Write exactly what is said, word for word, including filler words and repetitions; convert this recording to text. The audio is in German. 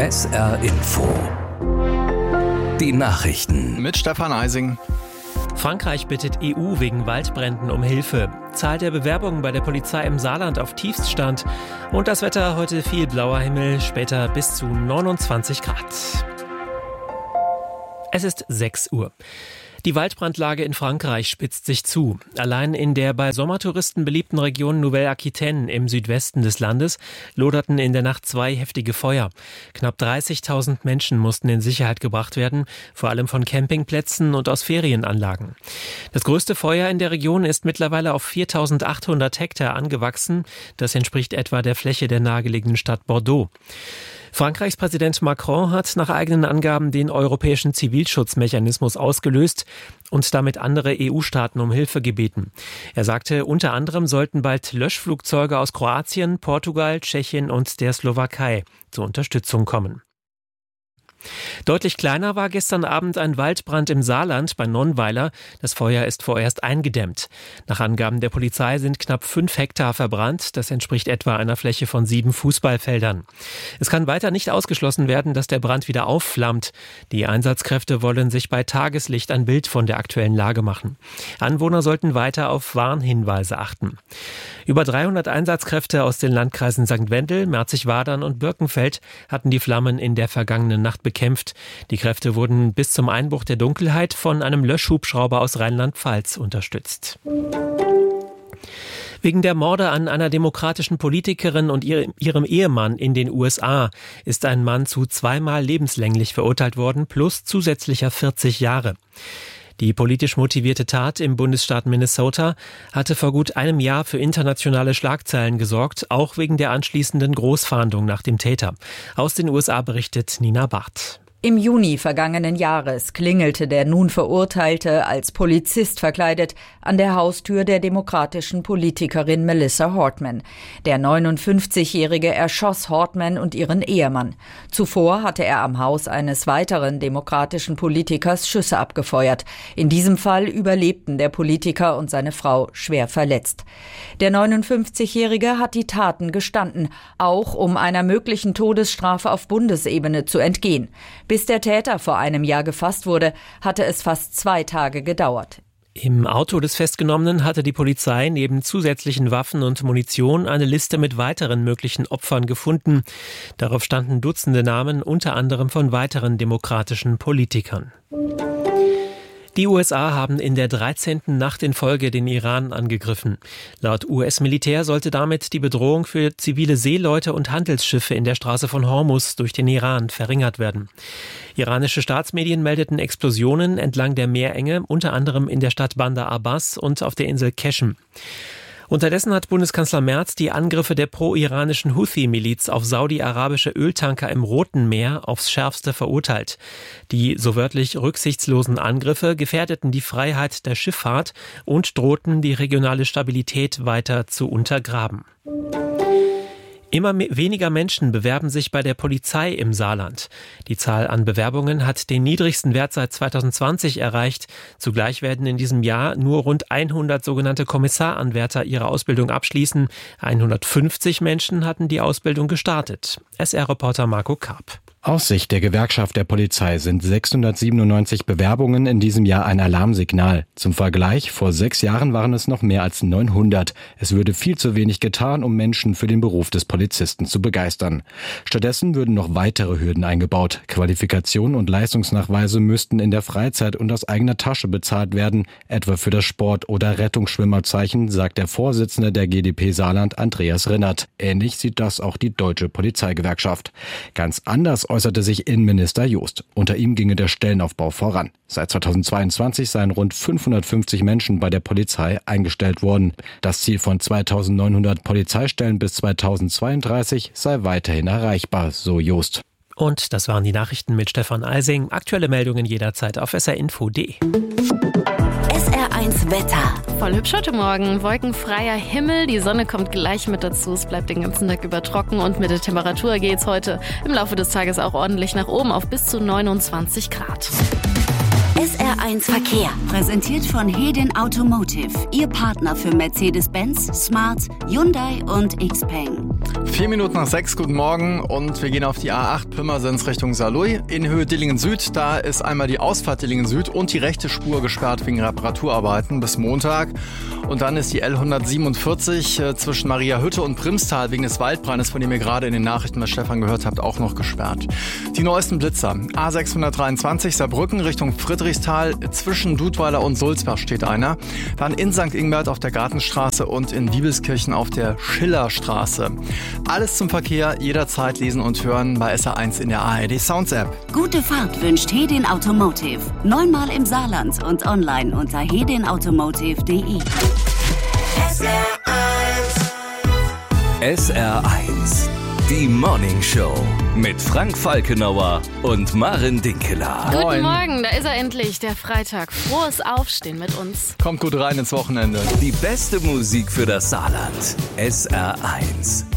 S R Info. Die Nachrichten mit Stefan Eising. Frankreich bittet E U wegen Waldbränden um Hilfe. Zahl der Bewerbungen bei der Polizei im Saarland auf Tiefststand. Und das Wetter heute viel blauer Himmel, später bis zu neunundzwanzig Grad. Es ist sechs Uhr. Die Waldbrandlage in Frankreich spitzt sich zu. Allein in der bei Sommertouristen beliebten Region Nouvelle-Aquitaine im Südwesten des Landes loderten in der Nacht zwei heftige Feuer. Knapp dreißigtausend Menschen mussten in Sicherheit gebracht werden, vor allem von Campingplätzen und aus Ferienanlagen. Das größte Feuer in der Region ist mittlerweile auf viertausendachthundert Hektar angewachsen. Das entspricht etwa der Fläche der nahegelegenen Stadt Bordeaux. Frankreichs Präsident Macron hat nach eigenen Angaben den europäischen Zivilschutzmechanismus ausgelöst und damit andere E U-Staaten um Hilfe gebeten. Er sagte, unter anderem sollten bald Löschflugzeuge aus Kroatien, Portugal, Tschechien und der Slowakei zur Unterstützung kommen. Deutlich kleiner war gestern Abend ein Waldbrand im Saarland bei Nonnweiler. Das Feuer ist vorerst eingedämmt. Nach Angaben der Polizei sind knapp fünf Hektar verbrannt. Das entspricht etwa einer Fläche von sieben Fußballfeldern. Es kann weiter nicht ausgeschlossen werden, dass der Brand wieder aufflammt. Die Einsatzkräfte wollen sich bei Tageslicht ein Bild von der aktuellen Lage machen. Anwohner sollten weiter auf Warnhinweise achten. Über dreihundert Einsatzkräfte aus den Landkreisen Sankt Wendel, Merzig-Wadern und Birkenfeld hatten die Flammen in der vergangenen Nacht bekämpft. Die Kräfte wurden bis zum Einbruch der Dunkelheit von einem Löschhubschrauber aus Rheinland-Pfalz unterstützt. Wegen der Morde an einer demokratischen Politikerin und ihrem Ehemann in den U S A ist ein Mann zu zweimal lebenslänglich verurteilt worden, plus zusätzlicher vierzig Jahre. Die politisch motivierte Tat im Bundesstaat Minnesota hatte vor gut einem Jahr für internationale Schlagzeilen gesorgt, auch wegen der anschließenden Großfahndung nach dem Täter. Aus den U S A berichtet Nina Barth. Im Juni vergangenen Jahres klingelte der nun Verurteilte als Polizist verkleidet an der Haustür der demokratischen Politikerin Melissa Hortman. Der neunundfünfzigjährige erschoss Hortman und ihren Ehemann. Zuvor hatte er am Haus eines weiteren demokratischen Politikers Schüsse abgefeuert. In diesem Fall überlebten der Politiker und seine Frau schwer verletzt. Der neunundfünfzigjährige hat die Taten gestanden, auch um einer möglichen Todesstrafe auf Bundesebene zu entgehen. Bis der Täter vor einem Jahr gefasst wurde, hatte es fast zwei Tage gedauert. Im Auto des Festgenommenen hatte die Polizei neben zusätzlichen Waffen und Munition eine Liste mit weiteren möglichen Opfern gefunden. Darauf standen Dutzende Namen, unter anderem von weiteren demokratischen Politikern. Die U S A haben in der dreizehnten Nacht in Folge den Iran angegriffen. Laut U S-Militär sollte damit die Bedrohung für zivile Seeleute und Handelsschiffe in der Straße von Hormuz durch den Iran verringert werden. Iranische Staatsmedien meldeten Explosionen entlang der Meerenge, unter anderem in der Stadt Bandar Abbas und auf der Insel Keshem. Unterdessen hat Bundeskanzler Merz die Angriffe der pro-iranischen Houthi-Miliz auf saudi-arabische Öltanker im Roten Meer aufs Schärfste verurteilt. Die so wörtlich rücksichtslosen Angriffe gefährdeten die Freiheit der Schifffahrt und drohten die regionale Stabilität weiter zu untergraben. Immer weniger Menschen bewerben sich bei der Polizei im Saarland. Die Zahl an Bewerbungen hat den niedrigsten Wert seit zweitausendzwanzig erreicht. Zugleich werden in diesem Jahr nur rund hundert sogenannte Kommissaranwärter ihre Ausbildung abschließen. hundertfünfzig Menschen hatten die Ausbildung gestartet. S R-Reporter Marco Karp. Aus Sicht der Gewerkschaft der Polizei sind sechshundertsiebenundneunzig Bewerbungen in diesem Jahr ein Alarmsignal. Zum Vergleich, vor sechs Jahren waren es noch mehr als neunhundert. Es würde viel zu wenig getan, um Menschen für den Beruf des Polizisten zu begeistern. Stattdessen würden noch weitere Hürden eingebaut. Qualifikationen und Leistungsnachweise müssten in der Freizeit und aus eigener Tasche bezahlt werden, etwa für das Sport- oder Rettungsschwimmerzeichen, sagt der Vorsitzende der G d P Saarland, Andreas Rinnert. Ähnlich sieht das auch die Deutsche Polizeigewerkschaft. Ganz anders äußerte sich Innenminister Jost. Unter ihm ginge der Stellenaufbau voran. Seit zweitausendzweiundzwanzig seien rund fünfhundertfünfzig Menschen bei der Polizei eingestellt worden. Das Ziel von zweitausendneunhundert Polizeistellen bis zweitausendzweiunddreißig sei weiterhin erreichbar, so Jost. Und das waren die Nachrichten mit Stefan Eising. Aktuelle Meldungen jederzeit auf s r info punkt d e. S R eins Wetter. Voll hübsch heute Morgen. Wolkenfreier Himmel. Die Sonne kommt gleich mit dazu. Es bleibt den ganzen Tag über trocken und mit der Temperatur geht es heute im Laufe des Tages auch ordentlich nach oben auf bis zu neunundzwanzig Grad. S R eins Verkehr. Präsentiert von Hedin Automotive. Ihr Partner für Mercedes-Benz, Smart, Hyundai und Xpeng. Vier Minuten nach sechs, guten Morgen und wir gehen auf die A acht Pirmasens Richtung Saarlouis. In Höhe Dillingen Süd, da ist einmal die Ausfahrt Dillingen Süd und die rechte Spur gesperrt wegen Reparaturarbeiten bis Montag. Und dann ist die L hundertsiebenundvierzig äh, zwischen Mariahütte und Primstal wegen des Waldbrandes, von dem ihr gerade in den Nachrichten bei Stefan gehört habt, auch noch gesperrt. Die neuesten Blitzer. A sechshundertdreiundzwanzig Saarbrücken Richtung Friedrichsthal, zwischen Dudweiler und Sulzbach steht einer. Dann in Sankt Ingbert auf der Gartenstraße und in Wiebelskirchen auf der Schillerstraße. Alles zum Verkehr, jederzeit lesen und hören bei S R eins in der A R D Sounds App. Gute Fahrt wünscht Hedin Automotive. Neunmal im Saarland und online unter hedin automotive punkt de. S R eins. S R eins. Die Morning Show mit Frank Falkenauer und Maren Dinkeler. Guten Moin. Morgen, da ist er endlich, der Freitag. Frohes Aufstehen mit uns. Kommt gut rein ins Wochenende. Die beste Musik für das Saarland. S R eins.